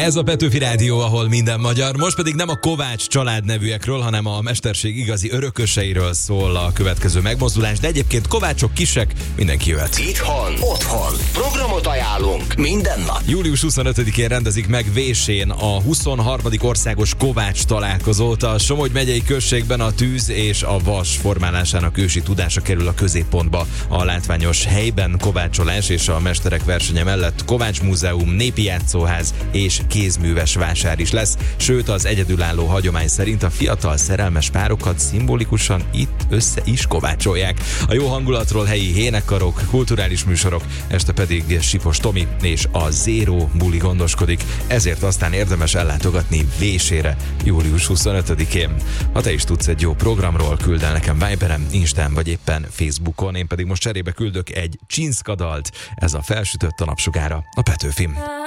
Ez a Petőfi Rádió, ahol minden magyar. Most pedig nem a Kovács családnevűekről, hanem a mesterség igazi örököseiről szól a következő megmozdulás, de egyébként kovácsok, kisek, mindenki jöhet. Itthon, otthon, programot ajánlunk minden nap. Július 25-én rendezik meg Vésén a 23. országos Kovács találkozót. A Somogy megyei községben a tűz és a vas formálásának ősi tudása kerül a középpontba. A látványos helyben kovácsolás és a mesterek versenye mellett Kovács Múzeum, népi játszóház és kézműves vásár is lesz, sőt az egyedülálló hagyomány szerint a fiatal szerelmes párokat szimbolikusan itt össze is kovácsolják. A jó hangulatról helyi énekkarok, kulturális műsorok, este pedig Sipos Tomi és a Zero buli gondoskodik, ezért aztán érdemes ellátogatni Vésére július 25-én. Ha te is tudsz egy jó programról, küld el nekem Viberen, Instán vagy éppen Facebookon, én pedig most cserébe küldök egy Csinszka dalt, ez a Felsütött a napsugára, a Petőfim.